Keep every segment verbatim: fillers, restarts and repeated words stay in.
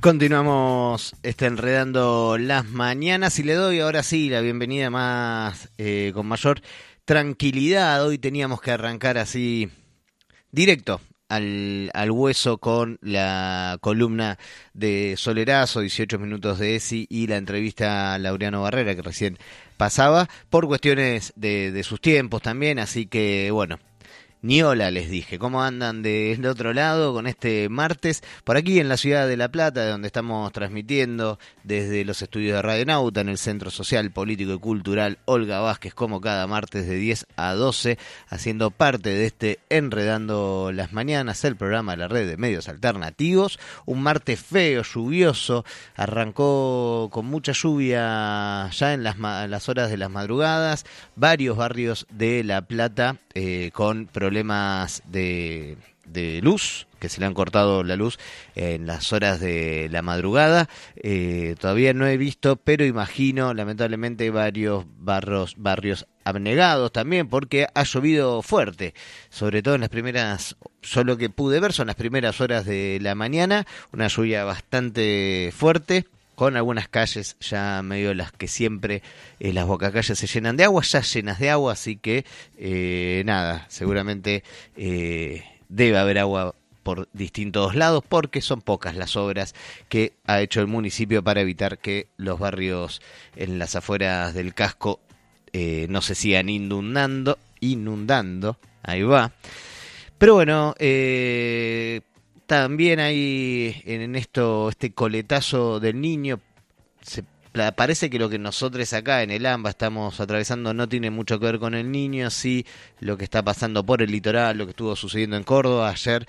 Continuamos este, enredando las mañanas y le doy ahora sí la bienvenida más eh, con mayor tranquilidad. Hoy teníamos que arrancar así directo al, al hueso con la columna de Solerazo, dieciocho minutos de ESI y la entrevista a Laureano Barrera que recién pasaba por cuestiones de, de sus tiempos también, así que bueno. Ni hola les dije, ¿cómo andan del otro lado con este martes? Por aquí en la ciudad de La Plata, de donde estamos transmitiendo desde los estudios de Radio Nauta en el Centro Social, Político y Cultural Olga Vázquez, como cada martes de diez a doce, haciendo parte de este Enredando las Mañanas, el programa de la red de medios alternativos. Un martes feo, lluvioso, arrancó con mucha lluvia ya en las, en las horas de las madrugadas, varios barrios de La Plata eh, con problemas problemas de, de luz, que se le han cortado la luz en las horas de la madrugada. Eh, todavía no he visto, pero imagino lamentablemente varios barrios, barrios abnegados también, porque ha llovido fuerte, sobre todo en las primeras, yo lo que pude ver son las primeras horas de la mañana, una lluvia bastante fuerte, con algunas calles ya medio las que siempre eh, las bocacalles se llenan de agua, ya llenas de agua, así que eh, nada, seguramente eh, debe haber agua por distintos lados, porque son pocas las obras que ha hecho el municipio para evitar que los barrios en las afueras del casco eh, no se sigan inundando, inundando, ahí va. Pero bueno, eh... también hay en esto este coletazo del Niño. Se, parece que lo que nosotros acá en el AMBA estamos atravesando no tiene mucho que ver con el Niño, sí lo que está pasando por el litoral, lo que estuvo sucediendo en Córdoba. Ayer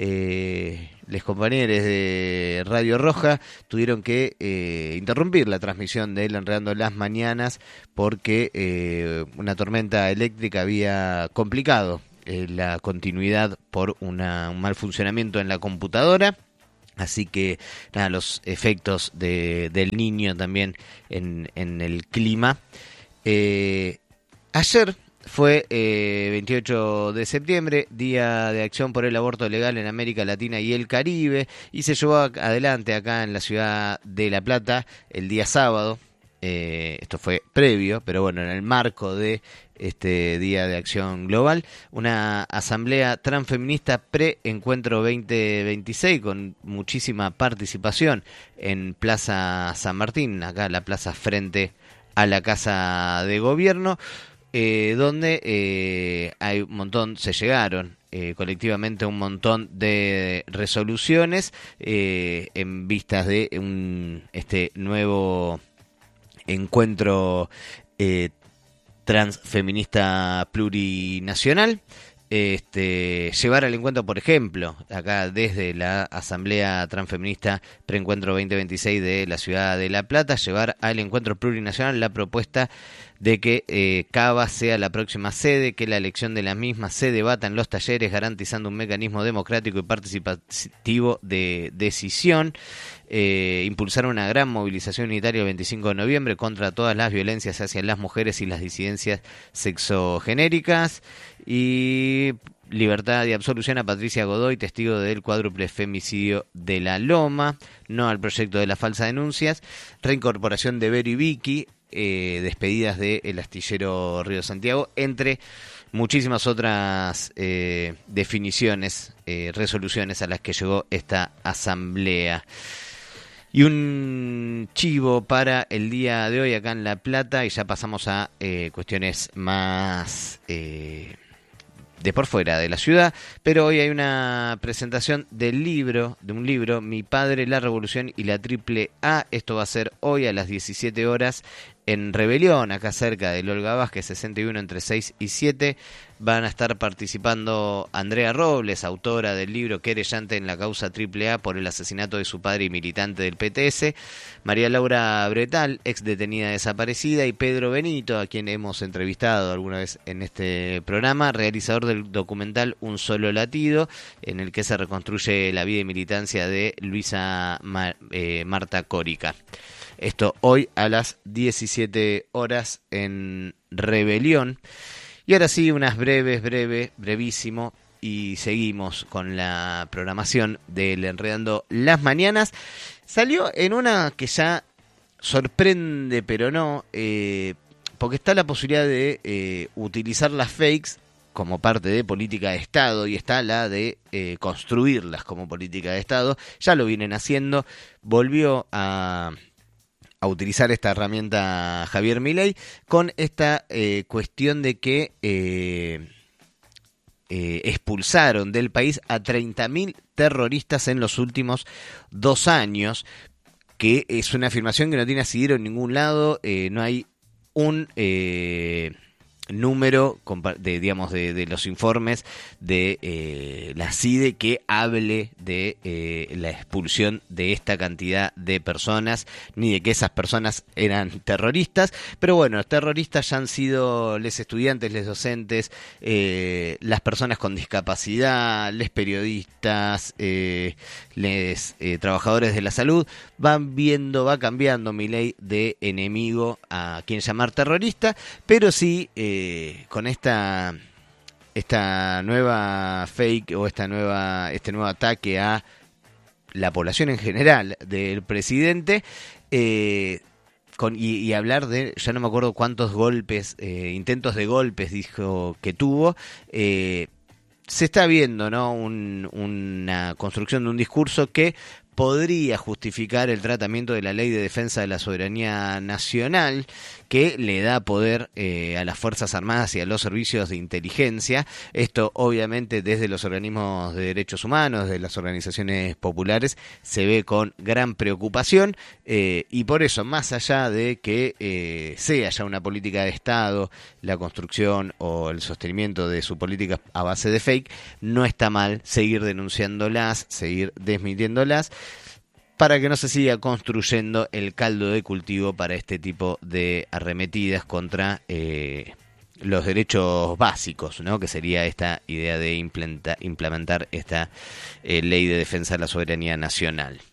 eh, los compañeros de Radio Roja tuvieron que eh, interrumpir la transmisión de él Enredando las Mañanas porque eh, una tormenta eléctrica había complicado Eh, la continuidad por una, un mal funcionamiento en la computadora, así que nada, los efectos de, del Niño también en, en el clima. Eh, ayer fue eh, veintiocho de septiembre, Día de Acción por el Aborto Legal en América Latina y el Caribe, y se llevó adelante acá en la ciudad de La Plata el día sábado. Eh, esto fue previo, pero bueno, en el marco de este Día de Acción Global, una asamblea transfeminista pre-encuentro veinte veintiséis con muchísima participación en Plaza San Martín, acá la plaza frente a la Casa de Gobierno, eh, donde eh, hay un montón, se llegaron eh, colectivamente un montón de resoluciones eh, en vistas de un este nuevo encuentro eh, transfeminista plurinacional. Este, llevar al encuentro, por ejemplo, acá desde la Asamblea Transfeminista Preencuentro veinte veintiséis de la ciudad de La Plata, llevar al encuentro plurinacional la propuesta de que eh, Cava sea la próxima sede, que la elección de la misma se debata en los talleres, garantizando un mecanismo democrático y participativo de decisión. Eh, impulsar una gran movilización unitaria el veinticinco de noviembre contra todas las violencias hacia las mujeres y las disidencias sexogenéricas. Y libertad y absolución a Patricia Godoy, testigo del cuádruple femicidio de La Loma. No al proyecto de las falsas denuncias. Reincorporación de Vero y Vicky. Eh, despedidas de El Astillero Río Santiago, entre muchísimas otras eh, definiciones, eh, resoluciones a las que llegó esta asamblea. Y un chivo para el día de hoy acá en La Plata, y ya pasamos a eh, cuestiones más eh, de por fuera de la ciudad, pero hoy hay una presentación del libro, de un libro, Mi Padre, la Revolución y la Triple A. Esto va a ser hoy a las diecisiete horas en Rebelión, acá cerca del Olga Vázquez, sesenta y uno entre seis y siete. Van a estar participando Andrea Robles, autora del libro Querellante en la causa Triple A por el asesinato de su padre y militante del P T S, María Laura Bretal, ex detenida desaparecida, y Pedro Benito, a quien hemos entrevistado alguna vez en este programa, realizador del documental Un Solo Latido, en el que se reconstruye la vida y militancia de Luisa Mar- eh, Marta Córica. Esto hoy a las diecisiete horas en Rebelión. Y ahora sí, unas breves, breve, brevísimo, y seguimos con la programación del Enredando las Mañanas. Salió en una que ya sorprende, pero no, eh, porque está la posibilidad de eh, utilizar las fakes como parte de política de Estado, y está la de eh, construirlas como política de Estado. Ya lo vienen haciendo. Volvió a, a utilizar esta herramienta Javier Milei con esta eh, cuestión de que eh, eh, expulsaron del país a treinta mil terroristas en los últimos dos años, que es una afirmación que no tiene asidero en ningún lado. Eh, no hay un eh, número de, digamos, de, de los informes de eh, la C I D E que hable de eh, la expulsión de esta cantidad de personas, ni de que esas personas eran terroristas. Pero bueno, los terroristas ya han sido los estudiantes, los docentes, eh, las personas con discapacidad, los periodistas, eh, los eh, trabajadores de la salud. Van viendo, va cambiando Milei de enemigo a quien llamar terrorista, pero sí eh, con esta esta nueva fake o esta nueva este nuevo ataque a la población en general del presidente, eh, con, y, y hablar de, ya no me acuerdo cuántos golpes, eh, intentos de golpes dijo que tuvo. eh, se está viendo, ¿no?, un, una construcción de un discurso que podría justificar el tratamiento de la Ley de Defensa de la Soberanía Nacional, que le da poder eh, a las Fuerzas Armadas y a los servicios de inteligencia. Esto, obviamente, desde los organismos de derechos humanos, de las organizaciones populares, se ve con gran preocupación, eh, y por eso, más allá de que eh, sea ya una política de Estado la construcción o el sostenimiento de su política a base de fake, no está mal seguir denunciándolas, seguir desmintiéndolas, para que no se siga construyendo el caldo de cultivo para este tipo de arremetidas contra eh, los derechos básicos, ¿no?, que sería esta idea de implementa, implementar esta eh, ley de defensa de la soberanía nacional.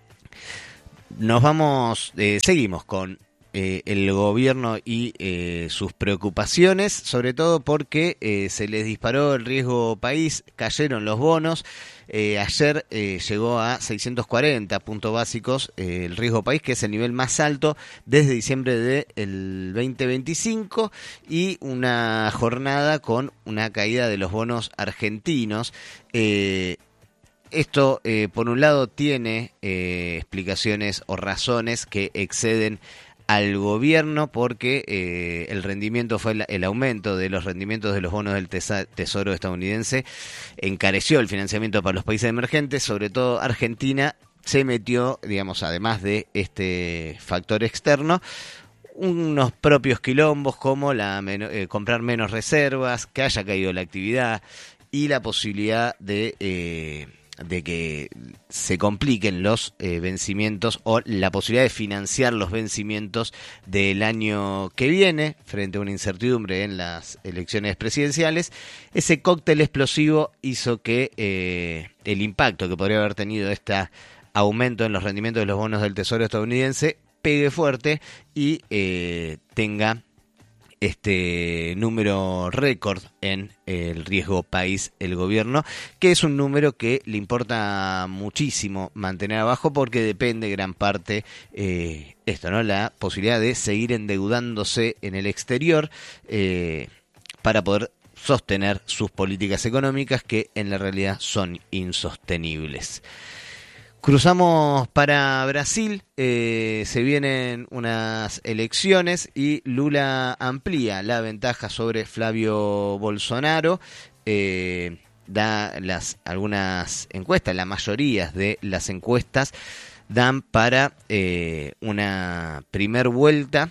Nos vamos, eh, seguimos con eh, el gobierno y eh, sus preocupaciones, sobre todo porque eh, se les disparó el riesgo país, cayeron los bonos. Eh, ayer eh, llegó a seiscientos cuarenta puntos básicos eh, el riesgo país, que es el nivel más alto desde diciembre del veinte veinticinco, y una jornada con una caída de los bonos argentinos. Eh, Esto, eh, por un lado, tiene eh, explicaciones o razones que exceden al gobierno, porque eh, el rendimiento fue el, el aumento de los rendimientos de los bonos del tesa, Tesoro estadounidense encareció el financiamiento para los países emergentes. Sobre todo Argentina se metió, digamos, además de este factor externo, unos propios quilombos como la eh, comprar menos reservas, que haya caído la actividad y la posibilidad de eh, de que se compliquen los eh, vencimientos, o la posibilidad de financiar los vencimientos del año que viene frente a una incertidumbre en las elecciones presidenciales. Ese cóctel explosivo hizo que eh, el impacto que podría haber tenido este aumento en los rendimientos de los bonos del Tesoro estadounidense pegue fuerte y eh, tenga este número récord en el riesgo país el gobierno, que es un número que le importa muchísimo mantener abajo, porque depende gran parte eh, esto, ¿no?, la posibilidad de seguir endeudándose en el exterior eh, para poder sostener sus políticas económicas, que en la realidad son insostenibles. Cruzamos para Brasil, eh, se vienen unas elecciones y Lula amplía la ventaja sobre Flavio Bolsonaro. Eh, da las algunas encuestas, la mayoría de las encuestas dan para eh, una primer vuelta,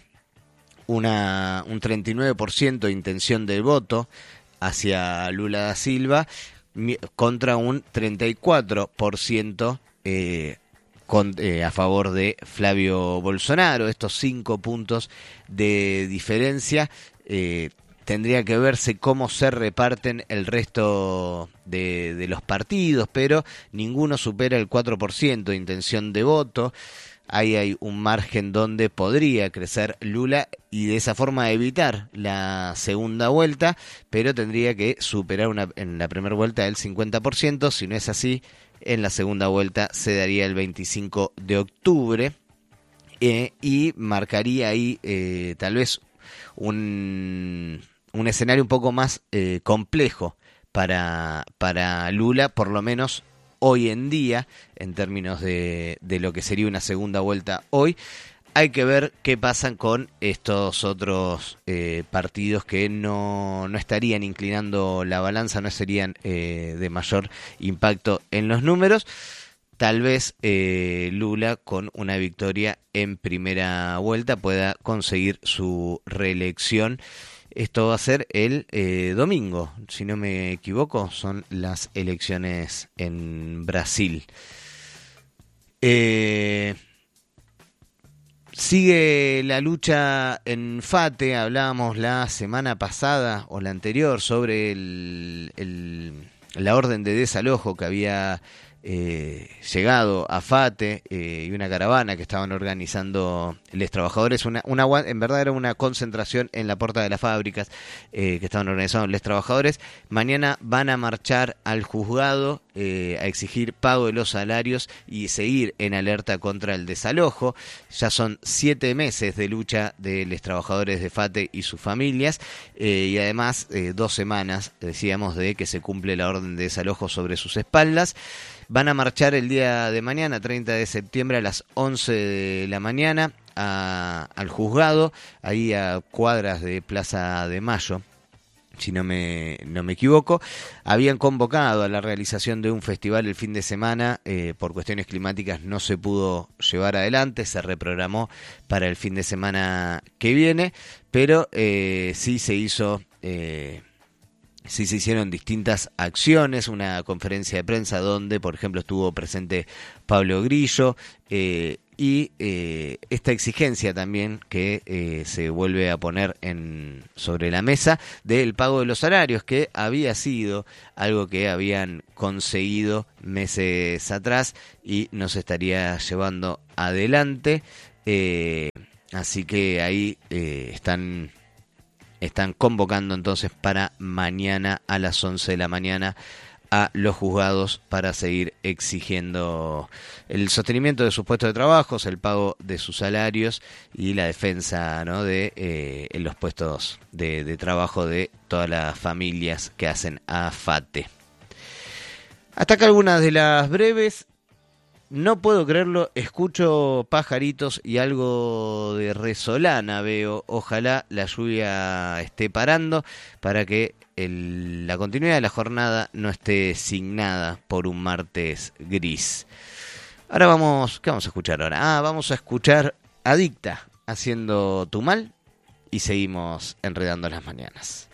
una un treinta y nueve por ciento de intención del voto hacia Lula da Silva contra un treinta y cuatro por ciento Eh, con, eh, a favor de Flavio Bolsonaro. Estos cinco puntos de diferencia eh, tendría que verse cómo se reparten el resto de, de los partidos, pero ninguno supera el cuatro por ciento de intención de voto. Ahí hay un margen donde podría crecer Lula y de esa forma evitar la segunda vuelta, pero tendría que superar una, en la primera vuelta el cincuenta por ciento. Si no es así, En la segunda vuelta se daría el veinticinco de octubre eh, y marcaría ahí eh, tal vez un, un escenario un poco más eh, complejo para, para Lula, por lo menos hoy en día, en términos de, de lo que sería una segunda vuelta hoy. Hay que ver qué pasan con estos otros eh, partidos que no, no estarían inclinando la balanza, no serían eh, de mayor impacto en los números. Tal vez eh, Lula, con una victoria en primera vuelta, pueda conseguir su reelección. Esto va a ser el eh, domingo, si no me equivoco, son las elecciones en Brasil. Eh... Sigue la lucha en FATE. Hablábamos la semana pasada o la anterior sobre el, el, la orden de desalojo que había eh, llegado a FATE eh, y una caravana que estaban organizando los trabajadores. Una, una, en verdad era una concentración en la puerta de las fábricas eh, que estaban organizando los trabajadores. Mañana van a marchar al juzgado eh, a exigir pago de los salarios y seguir en alerta contra el desalojo. Ya son siete meses de lucha de los trabajadores de FATE y sus familias eh, y además eh, dos semanas, decíamos, de que se cumple la orden de desalojo sobre sus espaldas. Van a marchar el día de mañana, treinta de septiembre, a las once de la mañana a, al juzgado, ahí a cuadras de Plaza de Mayo, si no me, no me equivoco. Habían convocado a la realización de un festival el fin de semana, eh, por cuestiones climáticas no se pudo llevar adelante, se reprogramó para el fin de semana que viene, pero eh, sí se hizo... Eh, Sí se hicieron distintas acciones, una conferencia de prensa donde, por ejemplo, estuvo presente Pablo Grillo eh, y eh, esta exigencia también que eh, se vuelve a poner en, sobre la mesa del pago de los salarios, que había sido algo que habían conseguido meses atrás y no se estaría llevando adelante. Eh, así que ahí eh, están... Están convocando entonces para mañana a las once de la mañana a los juzgados para seguir exigiendo el sostenimiento de sus puestos de trabajo, el pago de sus salarios y la defensa, ¿no?, de eh, en los puestos de, de trabajo de todas las familias que hacen a FATE. Hasta acá algunas de las breves. No puedo creerlo, escucho pajaritos y algo de resolana veo. Ojalá la lluvia esté parando para que el, la continuidad de la jornada no esté signada por un martes gris. Ahora vamos, ¿qué vamos a escuchar ahora? Ah, vamos a escuchar Adicta haciendo Tu Mal y seguimos enredando las mañanas.